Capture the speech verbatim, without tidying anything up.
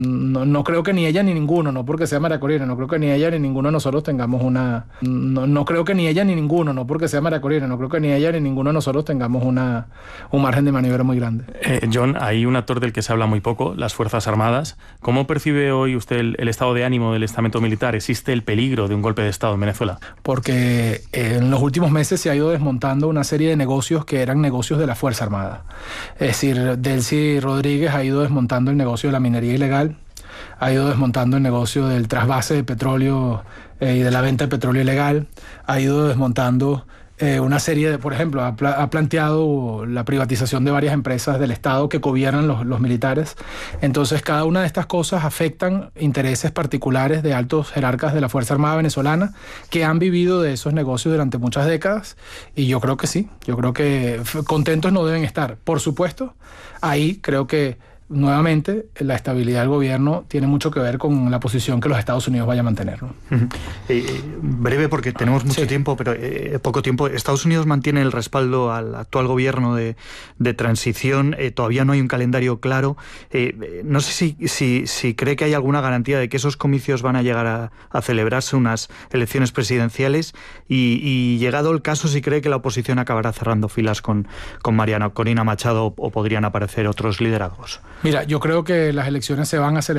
No, no creo que ni ella ni ninguno, no porque sea María Corina, no creo que ni ella ni ninguno de nosotros tengamos una... No, no creo que ni ella ni ninguno, no porque sea María Corina, no creo que ni ella ni ninguno de nosotros tengamos una, un margen de maniobra muy grande. Eh, Jon, hay un actor del que se habla muy poco, las Fuerzas Armadas. ¿Cómo percibe hoy usted el, el estado de ánimo del estamento militar? ¿Existe el peligro de un golpe de Estado en Venezuela? Porque en los últimos meses se ha ido desmontando una serie de negocios que eran negocios de la Fuerza Armada. Es decir, Delcy Rodríguez ha ido desmontando el negocio de la minería ilegal, ha ido desmontando el negocio del trasvase de petróleo eh, y de la venta de petróleo ilegal, ha ido desmontando eh, una serie de, por ejemplo, ha, pla- ha planteado la privatización de varias empresas del Estado que gobiernan los, los militares. Entonces, cada una de estas cosas afectan intereses particulares de altos jerarcas de la Fuerza Armada venezolana que han vivido de esos negocios durante muchas décadas, y yo creo que sí, yo creo que f- contentos no deben estar. Por supuesto, ahí creo que nuevamente, la estabilidad del gobierno tiene mucho que ver con la posición que los Estados Unidos vaya a mantener, ¿no? Uh-huh. Eh, breve, porque tenemos mucho Sí. tiempo, pero eh, poco tiempo. Estados Unidos mantiene el respaldo al actual gobierno de, de transición. Eh, todavía no hay un calendario claro. Eh, no sé si, si, si cree que hay alguna garantía de que esos comicios van a llegar a, a celebrarse, unas elecciones presidenciales, y, y llegado el caso, si cree que la oposición acabará cerrando filas con, con Mariana Corina Machado, o podrían aparecer otros liderazgos. Mira, yo creo que las elecciones se van a celebrar